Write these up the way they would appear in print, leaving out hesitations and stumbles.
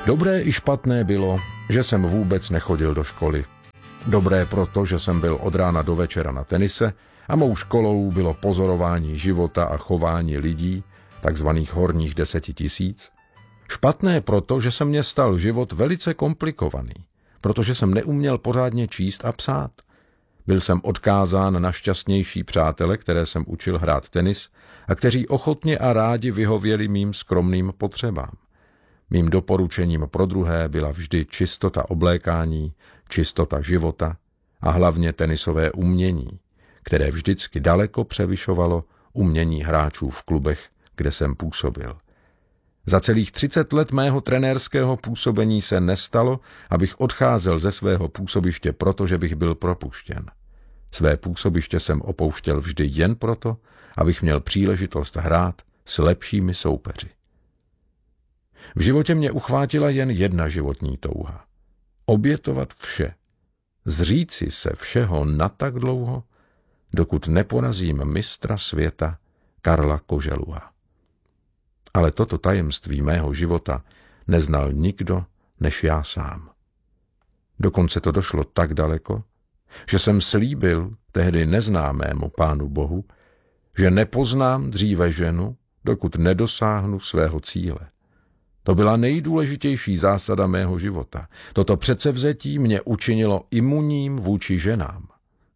Dobré i špatné bylo, že jsem vůbec nechodil do školy. Dobré proto, že jsem byl od rána do večera na tenise a mou školou bylo pozorování života a chování lidí, takzvaných horních 10 000. Špatné proto, že se mně stal život velice komplikovaný, protože jsem neuměl pořádně číst a psát. Byl jsem odkázán na šťastnější přátele, které jsem učil hrát tenis a kteří ochotně a rádi vyhověli mým skromným potřebám. Mým doporučením pro druhé byla vždy čistota oblékání, čistota života a hlavně tenisové umění, které vždycky daleko převyšovalo umění hráčů v klubech, kde jsem působil. Za celých 30 let mého trenérského působení se nestalo, abych odcházel ze svého působiště, protože bych byl propuštěn. Své působiště jsem opouštěl vždy jen proto, abych měl příležitost hrát s lepšími soupeři. V životě mě uchvátila jen jedna životní touha. Obětovat vše. Zříci se všeho na tak dlouho, dokud neporazím mistra světa Karla Koželuha. Ale toto tajemství mého života neznal nikdo než já sám. Dokonce to došlo tak daleko, že jsem slíbil tehdy neznámému Pánu Bohu, že nepoznám dříve ženu, dokud nedosáhnu svého cíle. To byla nejdůležitější zásada mého života. Toto předsevzetí mě učinilo imunním vůči ženám.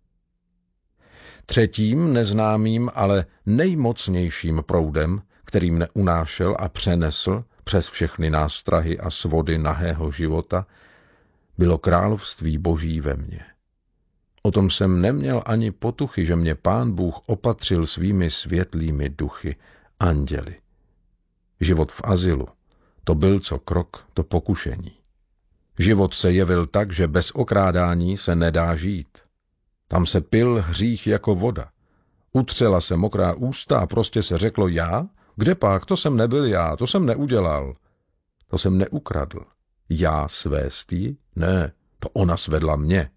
Třetím, neznámým, ale nejmocnějším proudem, který mne unášel a přenesl přes všechny nástrahy a svody nahého života, bylo království Boží ve mně. O tom jsem neměl ani potuchy, že mě Pán Bůh opatřil svými světlými duchy, anděli. Život v azylu, to byl co krok, to pokušení. Život se jevil tak, že bez okrádání se nedá žít. Tam se pil hřích jako voda. Utřela se mokrá ústa a prostě se řeklo já? Kdepak, to jsem nebyl já, to jsem neudělal. To jsem neukradl. Já svést jí? Ne, to ona svedla mě.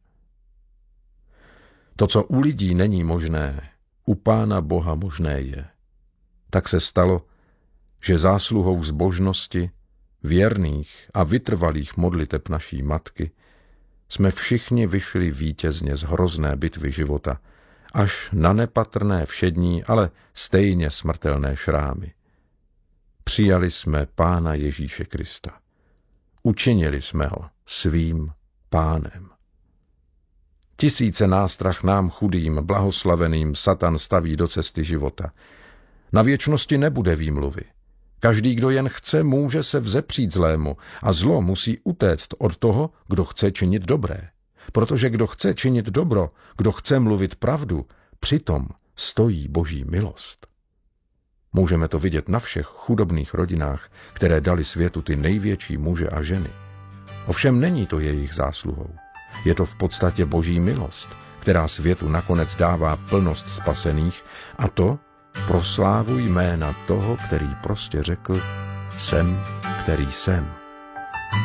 To, co u lidí není možné, u Pána Boha možné je. Tak se stalo, že zásluhou zbožnosti, věrných a vytrvalých modliteb naší matky jsme všichni vyšli vítězně z hrozné bitvy života, až na nepatrné všední, ale stejně smrtelné šrámy. Přijali jsme Pána Ježíše Krista. Učinili jsme ho svým Pánem. Tisíce nástrah nám chudým, blahoslaveným Satan staví do cesty života. Na věčnosti nebude výmluvy. Každý, kdo jen chce, může se vzepřít zlému a zlo musí utéct od toho, kdo chce činit dobré. Protože kdo chce činit dobro, kdo chce mluvit pravdu, přitom stojí Boží milost. Můžeme to vidět na všech chudobných rodinách, které dali světu ty největší muže a ženy. Ovšem není to jejich zásluhou. Je to v podstatě Boží milost, která světu nakonec dává plnost spasených, a to pro slávu jména toho, který prostě řekl, jsem, který jsem.